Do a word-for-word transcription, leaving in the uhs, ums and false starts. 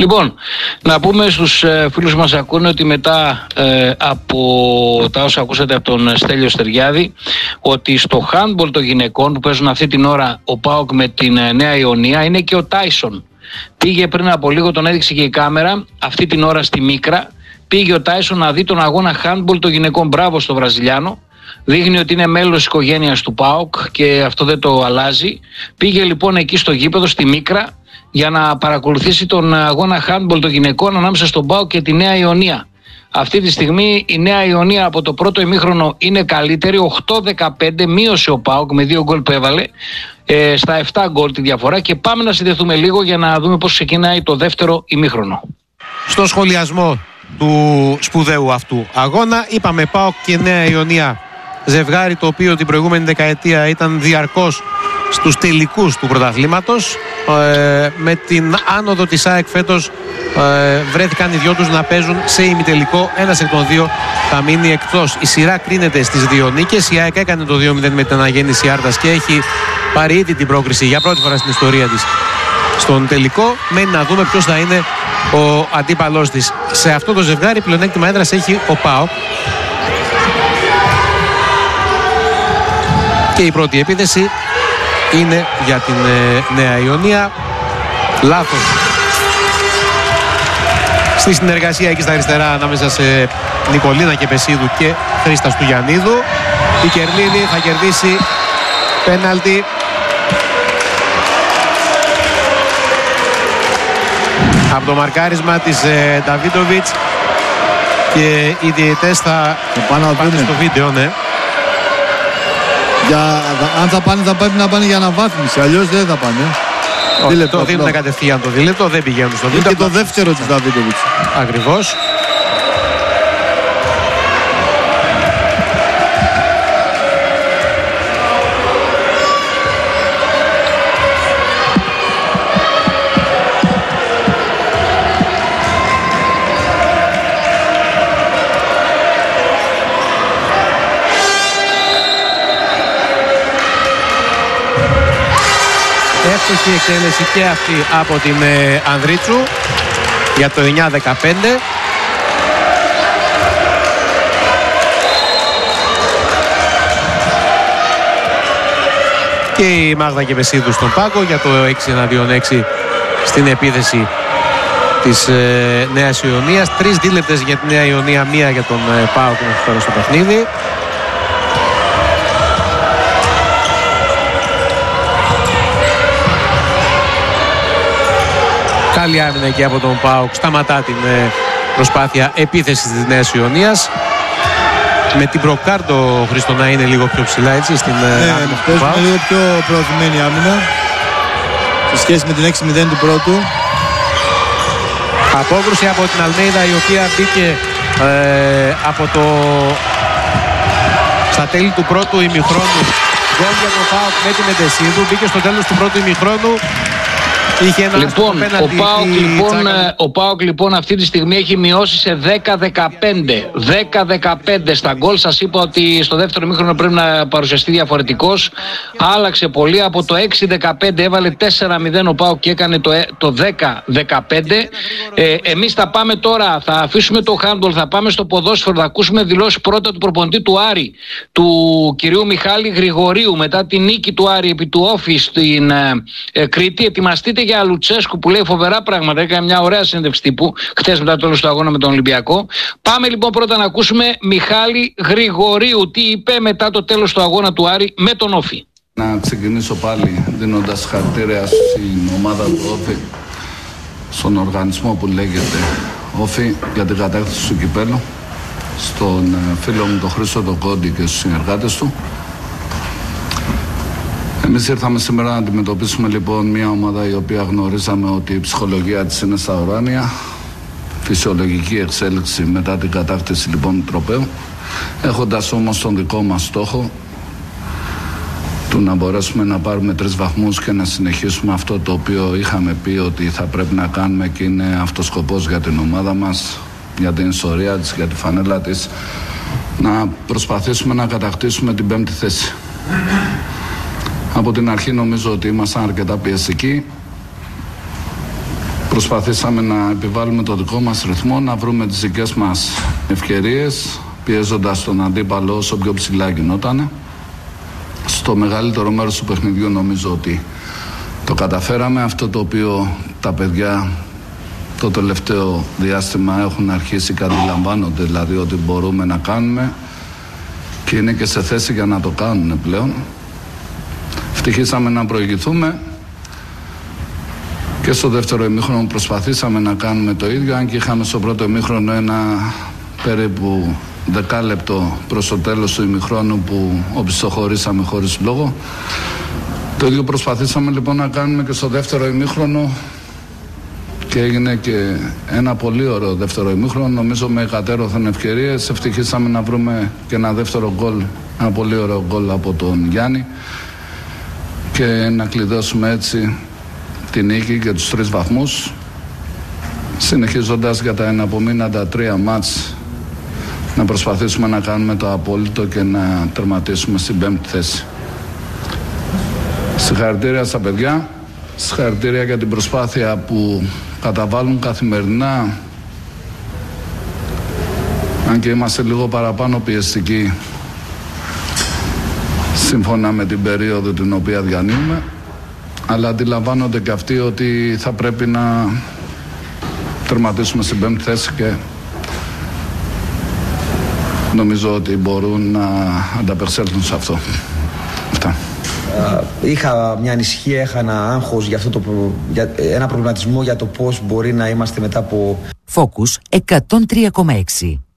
Λοιπόν, να πούμε στους ε, φίλους που μας ακούνε ότι μετά ε, από τα όσα ακούσατε από τον Στέλιο Στεριάδη, ότι στο handball των γυναικών που παίζουν αυτή την ώρα ο ΠΑΟΚ με την ε, Νέα Ιωνία είναι και ο Τάισον. Πήγε πριν από λίγο, τον έδειξε και η κάμερα, αυτή την ώρα στη Μίκρα. Πήγε ο Τάισον να δει τον αγώνα handball των γυναικών. Μπράβο στο Βραζιλιάνο. Δείχνει ότι είναι μέλος της οικογένειας του ΠΑΟΚ και αυτό δεν το αλλάζει. Πήγε λοιπόν εκεί στο γήπεδο, στη Μίκρα, για να παρακολουθήσει τον αγώνα handball των γυναικών ανάμεσα στον ΠΑΟΚ και τη Νέα Ιωνία. Αυτή τη στιγμή η Νέα Ιωνία από το πρώτο ημίχρονο είναι καλύτερη, οκτώ δεκαπέντε, μείωσε ο ΠΑΟΚ με δύο γκολ που έβαλε, ε, στα επτά γκολ τη διαφορά, και πάμε να συνδεθούμε λίγο για να δούμε πώς ξεκινάει το δεύτερο ημίχρονο. Στο σχολιασμό του σπουδαίου αυτού αγώνα είπαμε ΠΑΟΚ και Νέα Ιωνία, ζευγάρι το οποίο την προηγούμενη δεκαετία ήταν διαρκώς στους τελικούς του πρωταθλήματος. Ε, με την άνοδο της ΑΕΚ φέτος ε, βρέθηκαν οι δυο τους να παίζουν σε ημιτελικό. Ένας εκ των δύο θα μείνει εκτός. Η σειρά κρίνεται στις δύο νίκες. Η ΑΕΚ έκανε το δύο μηδέν με την αναγέννηση Άρτας και έχει πάρει ήδη την πρόκριση για πρώτη φορά στην ιστορία της στον τελικό. Μένει να δούμε ποιος θα είναι ο αντίπαλός της. Σε αυτό το ζευγάρι πλεονέκτημα έδρας έχει ο ΠΑΟΚ. Και η πρώτη επίθεση είναι για την ε, Νέα Ιωνία. Λάθος στη συνεργασία εκεί στα αριστερά ανάμεσα σε Νικολίνα και Πεσίδου και Χρήστα Στουγιαννίδου. Η Κερλίδη θα κερδίσει πέναλτι. Από το μαρκάρισμα της ε, Νταβίτοβιτς, και οι διαιτητές θα πάνε στο βίντεο, ναι. Για, αν θα πάνε, θα πρέπει να πάνε για αναβάθμιση, αλλιώς δεν θα πάνε. Όχι, δίλεπτο, το δίνουν κατευθείαν το δίλεπτο, δεν πηγαίνουν στο βίντεο. Και το δεύτερο της Νταβίτοβιτς. Ακριβώς. Εύστοχη εκτέλεση και αυτή από την ε, Ανδρίτσου για το εννιά δεκαπέντε. Και η Μάγδα Κεπεσίδου στον πάγκο για το έξι εναντίον έξι στην επίθεση της ε, Νέας Ιωνίας. Τρεις δίλεπτες για τη Νέα Ιωνία, μία για τον ε, ΠΑΟΚ που έχει τώρα στο παιχνίδι. Καλή άμυνα εκεί από τον ΠΑΟΚ, σταματά την ε, προσπάθεια επίθεσης της Νέας Ιωνίας. Με την Προκάρτο, Χρήστο, να είναι λίγο πιο ψηλά, έτσι, στην ναι, άμυνα του ΠΑΟΚ. Ναι, λίγο πιο προωθημένη άμυνα σε σχέση με την έξι μηδέν του πρώτου. Απόκρουση από την Αλμέιδα, η οποία μπήκε ε, από το στα τέλη του πρώτου ημιχρόνου. Γκολ για τον ΠΑΟΚ με την Εντεσίδου, μπήκε στο τέλος του πρώτου ημιχρόνου. Λοιπόν, ο ΠΑΟΚ λοιπόν, ο ΠΑΟΚ λοιπόν αυτή τη στιγμή έχει μειώσει σε δέκα δεκαπέντε. δέκα δεκαπέντε στα γκολ. Σας είπα ότι στο δεύτερο ημίχρονο πρέπει να παρουσιαστεί διαφορετικός. Άλλαξε πολύ. Από το έξι δεκαπέντε έβαλε τέσσερα μηδέν ο ΠΑΟΚ και έκανε το, το δέκα δεκαπέντε. Ε, εμείς θα πάμε τώρα, θα αφήσουμε το handball, θα πάμε στο ποδόσφαιρο, θα ακούσουμε δηλώσεις πρώτα του προπονητή του Άρη, του κυρίου Μιχάλη Γρηγορίου, μετά την νίκη του Άρη επί του Όφη στην ε, Κρήτη. Ετοιμαστείτε για Λουτσέσκου που λέει φοβερά πράγματα. Έκανε μια ωραία συνέντευξη τύπου χθες μετά το τέλος του αγώνα με τον Ολυμπιακό. Πάμε λοιπόν πρώτα να ακούσουμε Μιχάλη Γρηγορίου τι είπε μετά το τέλος του αγώνα του Άρη με τον Όφη. Να ξεκινήσω πάλι δίνοντας συγχαρητήρια στην ομάδα του Όφη, στον οργανισμό που λέγεται Όφη, για την κατάκτηση του κυπέλλου, στον φίλο μου τον Χρήστο τον Κόντι και στους συνεργάτες του. Εμείς ήρθαμε σήμερα να αντιμετωπίσουμε λοιπόν μια ομάδα η οποία γνωρίζαμε ότι η ψυχολογία της είναι στα ουράνια, φυσιολογική εξέλιξη μετά την κατάκτηση λοιπόν του τροπαίου, έχοντας όμως τον δικό μας στόχο του να μπορέσουμε να πάρουμε τρεις βαθμούς και να συνεχίσουμε αυτό το οποίο είχαμε πει ότι θα πρέπει να κάνουμε, και είναι αυτός σκοπός για την ομάδα μας, για την ιστορία της, για τη φανέλα της, να προσπαθήσουμε να κατακτήσουμε την πέμπτη θέση. Από την αρχή νομίζω ότι ήμασταν αρκετά πιεστικοί. Προσπαθήσαμε να επιβάλλουμε το δικό μας ρυθμό, να βρούμε τις δικές μας ευκαιρίες, πιέζοντας τον αντίπαλο όσο πιο ψηλά γινόταν. Στο μεγαλύτερο μέρος του παιχνιδιού νομίζω ότι το καταφέραμε. Αυτό το οποίο τα παιδιά το τελευταίο διάστημα έχουν αρχίσει και αντιλαμβάνονται, δηλαδή ότι μπορούμε να κάνουμε, και είναι και σε θέση για να το κάνουν πλέον. Ευτυχήσαμε να προηγηθούμε και στο δεύτερο ημίχρονο προσπαθήσαμε να κάνουμε το ίδιο, αν και είχαμε στο πρώτο ημίχρονο ένα περίπου δεκάλεπτο προς το τέλος του ημιχρόνου που οπισθοχωρήσαμε χωρίς λόγο. Το ίδιο προσπαθήσαμε λοιπόν να κάνουμε και στο δεύτερο ημίχρονο και έγινε και ένα πολύ ωραίο δεύτερο ημίχρονο, νομίζω με εκατέρωθεν ευκαιρίες. Ευτυχήσαμε να βρούμε και ένα δεύτερο γκολ, ένα πολύ ωραίο γκολ από τον Γιάννη και να κλειδώσουμε έτσι την νίκη και τους τρεις βαθμούς, συνεχίζοντας για τα εναπομείναντα τρία μάτς να προσπαθήσουμε να κάνουμε το απόλυτο και να τερματίσουμε στην πέμπτη θέση. Συγχαρητήρια στα παιδιά, συγχαρητήρια για την προσπάθεια που καταβάλουν καθημερινά, αν και είμαστε λίγο παραπάνω πιεστικοί σύμφωνα με την περίοδο την οποία διανύουμε, αλλά αντιλαμβάνονται και αυτοί ότι θα πρέπει να τερματίσουμε στην πέμπτη θέση και νομίζω ότι μπορούν να ανταπεξέλθουν σε αυτό. Αυτά. Είχα μια ανησυχία, είχα ένα άγχος για αυτό το, για ένα προβληματισμό για το πώς μπορεί να είμαστε μετά από... Focus εκατόν τρία κόμμα έξι.